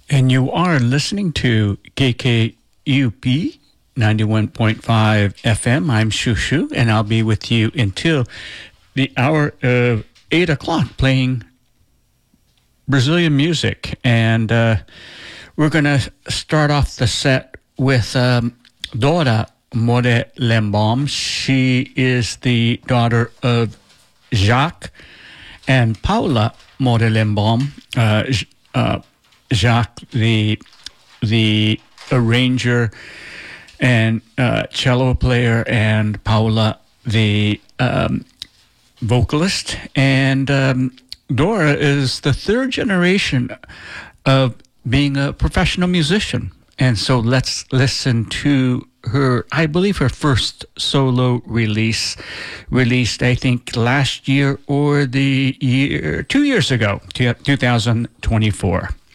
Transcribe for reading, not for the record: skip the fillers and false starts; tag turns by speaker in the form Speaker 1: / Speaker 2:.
Speaker 1: And you are listening to KKUP 91.5 FM. I'm Shushu, and I'll be with you until the hour of 8 o'clock playing Brazilian music. And we're going to start off the set with Dora Morelenbaum. She is the daughter of Jacques and Paula Morelenbaum. Jacques, the arranger and cello player, and Paula, the vocalist. And Dora is the third generation of being a professional musician. And so let's listen to her, I believe her first solo released, I think, last year or 2 years ago, 2024.